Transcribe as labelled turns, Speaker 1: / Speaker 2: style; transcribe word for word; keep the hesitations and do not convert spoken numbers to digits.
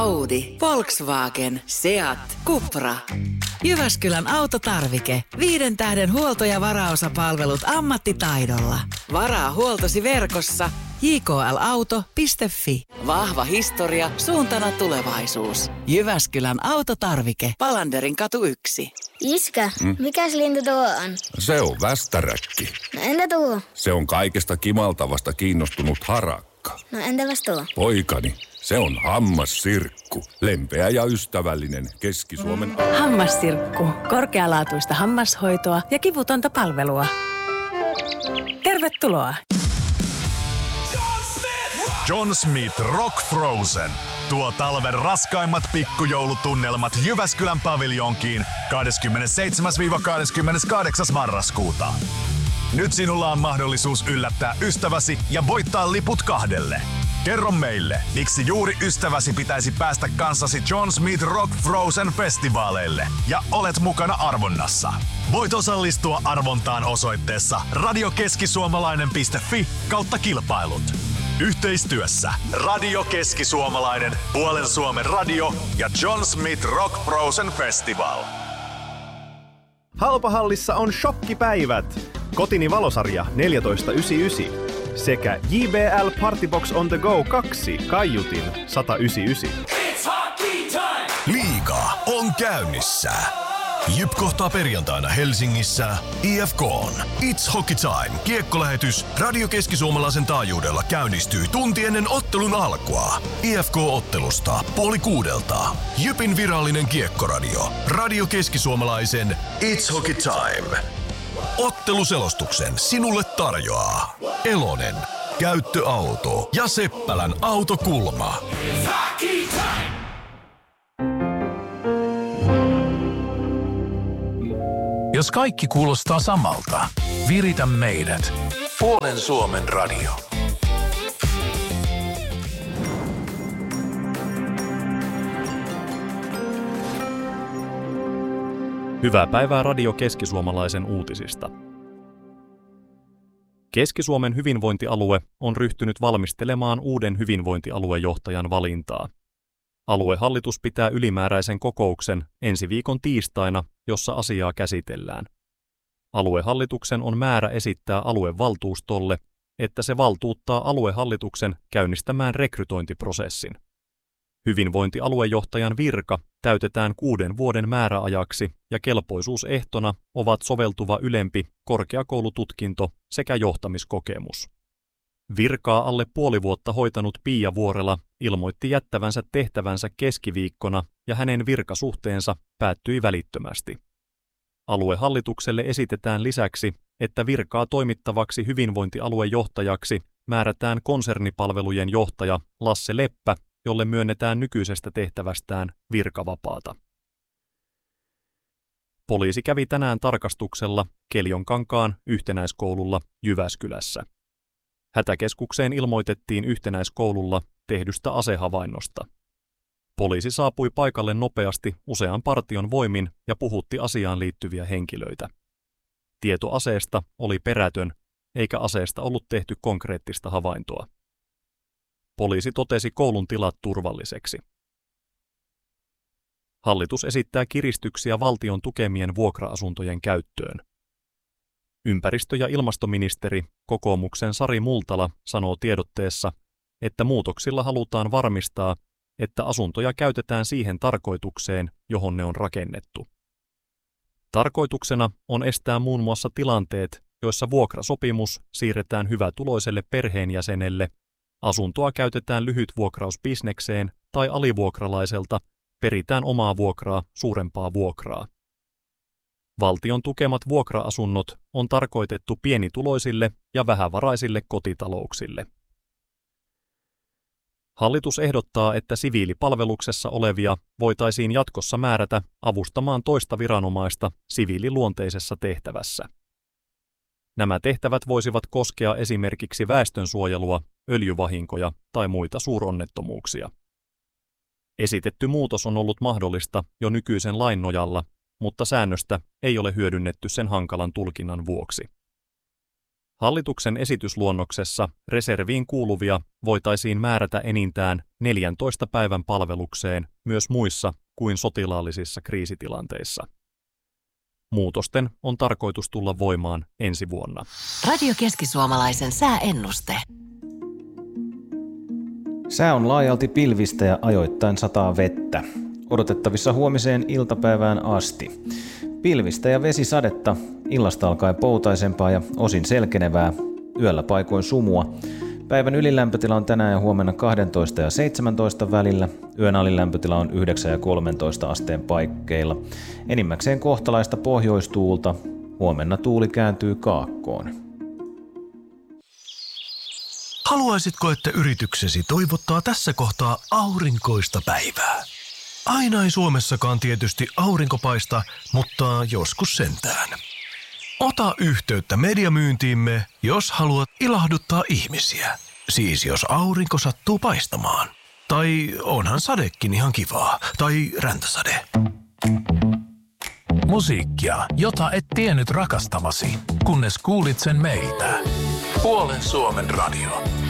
Speaker 1: Audi, Volkswagen, Seat, Cupra. Jyväskylän autotarvike. Viiden tähden huolto- ja varaosapalvelut ammattitaidolla. Varaa huoltosi verkossa j k l auto piste f i. Vahva historia, suuntana tulevaisuus. Jyväskylän autotarvike. Palanderin katu yksi.
Speaker 2: Iskä, mm? mikäs lintu tuo on?
Speaker 3: Se on västäräkki.
Speaker 2: No entä tuo?
Speaker 3: Se on kaikesta kimaltavasta kiinnostunut harakka.
Speaker 2: No entäpäs tuo?
Speaker 3: Poikani, se on hammassirkku. Lempeä ja ystävällinen Keski-Suomen...
Speaker 4: Hammassirkku. Korkealaatuista hammashoitoa ja kivutonta palvelua. Tervetuloa!
Speaker 5: John Smith Rock Frozen. Tuo talven raskaimmat pikkujoulutunnelmat Jyväskylän paviljonkiin kahdeskymmenesseitsemäs kahdeskymmeneskahdeksas marraskuuta. Nyt sinulla on mahdollisuus yllättää ystäväsi ja voittaa liput kahdelle. Kerro meille, miksi juuri ystäväsi pitäisi päästä kanssasi John Smith Rock Frozen festivaaleille ja olet mukana arvonnassa. Voit osallistua arvontaan osoitteessa radiokeskisuomalainen piste f i kautta kilpailut. Yhteistyössä Radio Keski-Suomalainen, Puolen Suomen radio ja John Smith Rock Frozen Festival.
Speaker 6: Halpahallissa on shokkipäivät. Kotini valosarja neljätoista yhdeksänkymmentäyhdeksän sekä J B L Partybox on the go kaksi kaiutin sata yhdeksänkymmentäyhdeksän.
Speaker 7: Liiga on käynnissä. J Y P kohtaa perjantaina Helsingissä I F K:n. It's Hockey Time -kiekkolähetys Radio Keski-Suomalaisen taajuudella käynnistyy tunti ennen ottelun alkua. I F K-ottelusta puoli kuudelta. Jypin virallinen kiekkoradio. Radio Keski-Suomalaisen It's Hockey Time. Otteluselostuksen sinulle tarjoaa Elonen, Käyttöauto ja Seppälän autokulma.
Speaker 8: Jos kaikki kuulostaa samalta, viritä meidät. Puolen Suomen radio.
Speaker 9: Hyvää päivää Radio Keski-Suomalaisen uutisista. Keski-Suomen hyvinvointialue on ryhtynyt valmistelemaan uuden hyvinvointialuejohtajan valintaa. Aluehallitus pitää ylimääräisen kokouksen ensi viikon tiistaina, jossa asiaa käsitellään. Aluehallituksen on määrä esittää aluevaltuustolle, että se valtuuttaa aluehallituksen käynnistämään rekrytointiprosessin. Hyvinvointialuejohtajan virka täytetään kuuden vuoden määräajaksi ja kelpoisuusehtona ovat soveltuva ylempi korkeakoulututkinto sekä johtamiskokemus. Virkaa alle puoli vuotta hoitanut Pia Vuorela ilmoitti jättävänsä tehtävänsä keskiviikkona ja hänen virkasuhteensa päättyi välittömästi. Aluehallitukselle esitetään lisäksi, että virkaa toimittavaksi hyvinvointialuejohtajaksi määrätään konsernipalvelujen johtaja Lasse Leppä, jolle myönnetään nykyisestä tehtävästään virkavapaata. Poliisi kävi tänään tarkastuksella Keljonkankaan yhtenäiskoululla Jyväskylässä. Hätäkeskukseen ilmoitettiin yhtenäiskoululla tehdystä asehavainnosta. Poliisi saapui paikalle nopeasti usean partion voimin ja puhutti asiaan liittyviä henkilöitä. Tieto aseesta oli perätön, eikä aseesta ollut tehty konkreettista havaintoa. Poliisi totesi koulun tilat turvalliseksi. Hallitus esittää kiristyksiä valtion tukemien vuokra-asuntojen käyttöön. Ympäristö- ja ilmastoministeri, kokoomuksen Sari Multala, sanoo tiedotteessa, että muutoksilla halutaan varmistaa, että asuntoja käytetään siihen tarkoitukseen, johon ne on rakennettu. Tarkoituksena on estää muun muassa tilanteet, joissa vuokrasopimus siirretään hyvätuloiselle perheenjäsenelle, asuntoa käytetään lyhytvuokrausbisnekseen tai alivuokralaiselta peritään omaa vuokraa suurempaa vuokraa. Valtion tukemat vuokra-asunnot on tarkoitettu pienituloisille ja vähävaraisille kotitalouksille. Hallitus ehdottaa, että siviilipalveluksessa olevia voitaisiin jatkossa määrätä avustamaan toista viranomaista siviililuonteisessa tehtävässä. Nämä tehtävät voisivat koskea esimerkiksi väestönsuojelua, öljyvahinkoja tai muita suuronnettomuuksia. Esitetty muutos on ollut mahdollista jo nykyisen lain nojalla, mutta säännöstä ei ole hyödynnetty sen hankalan tulkinnan vuoksi. Hallituksen esitysluonnoksessa reserviin kuuluvia voitaisiin määrätä enintään neljäntoista päivän palvelukseen myös muissa kuin sotilaallisissa kriisitilanteissa. Muutosten on tarkoitus tulla voimaan ensi vuonna.
Speaker 1: Radio Keski-Suomalaisen sääennuste.
Speaker 10: Sää on laajalti pilvistä ja ajoittain sataa vettä. Odotettavissa huomiseen iltapäivään asti. Pilvistä ja vesisadetta, illasta alkaen poutaisempaa ja osin selkenevää, yöllä paikoin sumua. Päivän ylilämpötila on tänään ja huomenna kaksitoista ja seitsemäntoista välillä, yön alilämpötila on yhdeksän ja kolmetoista asteen paikkeilla. Enimmäkseen kohtalaista pohjoistuulta, huomenna tuuli kääntyy kaakkoon.
Speaker 7: Haluaisitko, että yrityksesi toivottaa tässä kohtaa aurinkoista päivää? Aina ei Suomessakaan tietysti aurinko paista, mutta joskus sentään. Ota yhteyttä mediamyyntiimme, jos haluat ilahduttaa ihmisiä. Siis jos aurinko sattuu paistamaan. Tai onhan sadekin ihan kivaa. Tai räntäsade.
Speaker 8: Musiikkia, jota et tiennyt rakastavasi, kunnes kuulit sen meiltä. Puolen Suomen radio.